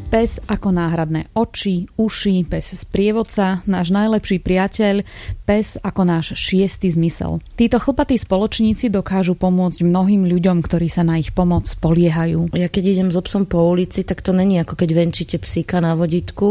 Pes ako náhradné oči, uši, pes sprievodca, náš najlepší priateľ, pes ako náš šiestý zmysel. Títo chlpatí spoločníci dokážu pomôcť mnohým ľuďom, ktorí sa na ich pomoc spoliehajú. Ja keď idem s obsom po ulici, tak to není ako keď venčíte psíka na vodítku,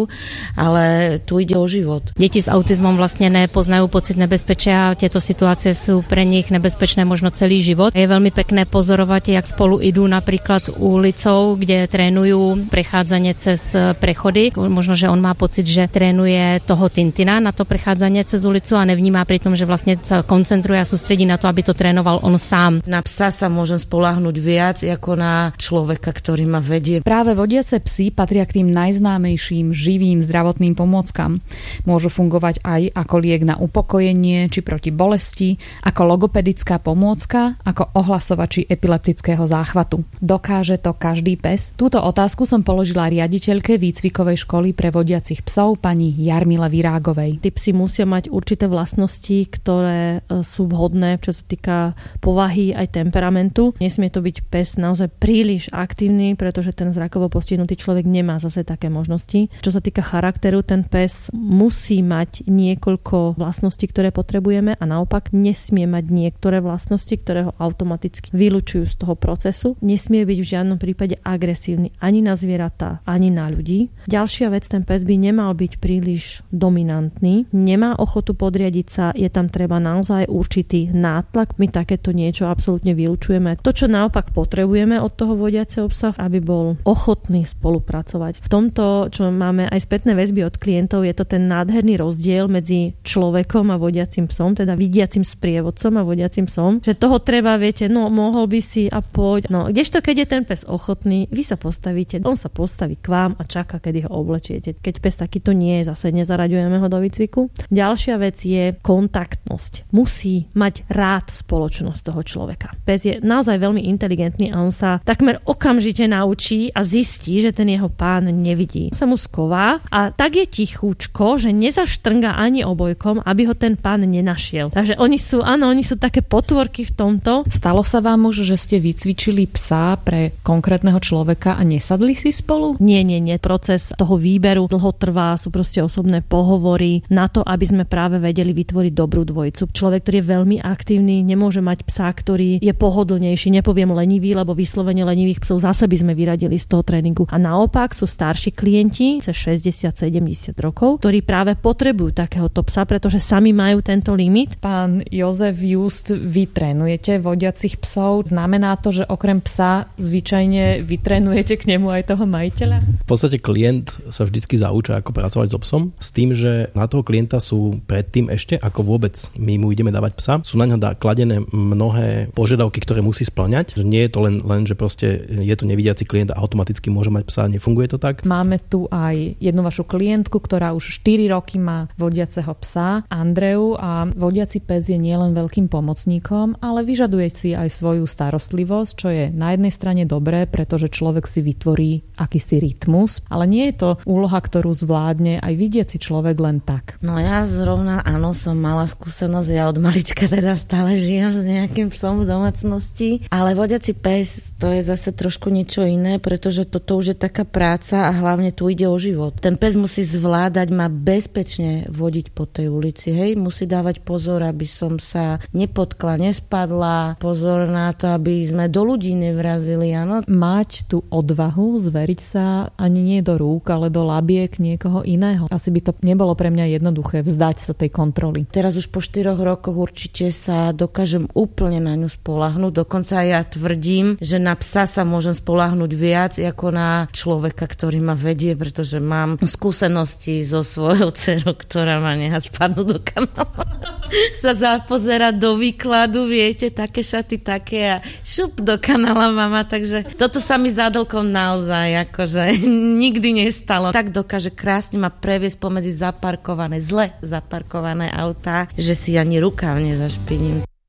ale tu ide o život. Deti s autizmom vlastne nepoznajú pocit nebezpečia, tieto situácie sú pre nich nebezpečné možno celý život. Je veľmi pekné pozorovať, jak spolu idú napríklad ulicou, kde trénujú prechádzanie cez prechody. Možno, že on má pocit, že trénuje toho Tintina na to prechádzanie cez ulicu a nevníma pri tom, že vlastne sa koncentruje a sústredí na to, aby to trénoval on sám. Na psa sa môžem spoľahnúť viac ako na človeka, ktorý ma vedie. Práve vodiace psy patria k tým najznámejším živým zdravotným pomôckam. Môžu fungovať aj ako liek na upokojenie či proti bolesti, ako logopedická pomôcka, ako ohlasovači epileptického záchvatu. Dokáže to každý pes? Túto otázku som položila riaditeľke výcvikovej školy pre vodiacich psov pani Jarmile Virágovej. Tí psi musia mať určité vlastnosti, ktoré sú vhodné, čo sa týka povahy aj temperamentu. Nesmie to byť pes naozaj príliš aktívny, pretože ten zrakovo postihnutý človek nemá zase také možnosti. Čo sa týka charakteru, ten pes musí mať niekoľko vlastností, ktoré potrebujeme a naopak nesmie mať niektoré vlastnosti, ktoré ho automaticky vylučujú z toho procesu. Nesmie byť v žiadnom prípade agresívny ani na zvieratá, ani na ľudí. Ďalšia vec, ten pes by nemal byť príliš dominantný, nemá ochotu podriadiť sa, je tam treba naozaj určitý nátlak. My takéto niečo absolútne vylučujeme. To, čo naopak potrebujeme od toho vodiaceho psa, aby bol ochotný spolupracovať. V tomto, čo máme aj spätné väzby od klientov, je to ten nádherný rozdiel medzi človekom a vodiacim psom, teda vidiacim sprievodcom a vodiacim psom, že toho treba, viete, no mohol by si a poď. No, kdežto keď je ten pes ochotný, vy sa postavíte, on sa postaví k vám a čaká, kedy ho oblečiete. Keď pes takýto nie je, zase nezaraďujeme ho do výcviku. Ďalšia vec je kontaktnosť. Musí mať rád spoločnosť toho človeka. Pes je naozaj veľmi inteligentný a on sa takmer okamžite naučí a zistí, že ten jeho pán nevidí. Sa mu sková a tak je tichúčko, že nezaštrnga ani obojkom, aby ho ten pán nenašiel. Takže oni sú také potvorky v tomto. Stalo sa vám už, že ste vycvičili psa pre konkrétneho človeka a nesadli si spolu? Nie. Proces toho výberu dlho trvá, sú proste osobné pohovory na to, aby sme práve vedeli vytvoriť dobrú dvojicu. Človek, ktorý je veľmi aktívny, nemôže mať psa, ktorý je pohodlnejší, nepoviem lenivý, lebo vyslovene lenivých psov zase by sme vyradili z toho tréningu. A naopak sú starší klienti, cez 60-70 rokov, ktorí práve potrebujú takéhoto psa, pretože sami majú tento limit. Pán Jozef Just, vy trénujete vodiacich psov. Znamená to, že okrem psa zvyčajne vy trénujete k nemu aj toho majiteľa? V podstate klient sa vždycky zauča, ako pracovať s psom, s tým, že na toho klienta sú predtým ešte, ako vôbec my mu ideme dávať psa, sú na ňo kladené mnohé požiadavky, ktoré musí spĺňať. Že nie je to len, že proste je to nevidiaci klient a automaticky môže mať psa, nefunguje to tak. Máme tu aj jednu vašu klientku, ktorá už 4 roky má vodiaceho psa, Andreu, a vodiaci pes je nielen veľkým pomocníkom, ale vyžaduje si aj svoju starostlivosť, čo je na jednej strane dobré, pretože človek si vytvorí akýsi rytmus, ale nie je to úloha, ktorú zvládne aj vidiaci človek len tak. No ja zrovna, áno, som mala skúsenosť, ja od malička teda stále žijem s nejakým psom v domácnosti, ale vodiaci pes to je zase trošku niečo iné, pretože toto už je taká práca a hlavne tu ide o život. Ten pes musí zvládať ma bezpečne vodiť po tej ulici, hej, musí dávať pozor, aby som sa nepotkla, nespadla, pozor na to, aby sme do ľudí nevrazili, áno. Mať tú odvahu zveriť sa ani nie do rúk, ale do labiek niekoho iného. Asi by to nebolo pre mňa jednoduché vzdať sa tej kontroly. Teraz už po 4 rokoch určite sa dokážem úplne na ňu spoľahnúť. Dokonca ja tvrdím, že na psa sa môžem spoľahnúť viac ako na človeka, ktorý ma vedie, pretože mám skúsenosti so svojou dcerou, ktorá ma nechá spadnúť do kanála. Sa zapozerať do výkladu, viete, také šaty, také a šup do kanála mama, takže toto sa mi zádlkom naozaj akože nikdy nestalo. Tak dokáže krásne ma previesť pomedzi zle zaparkované autá, že si ani rukáv nezašpiním.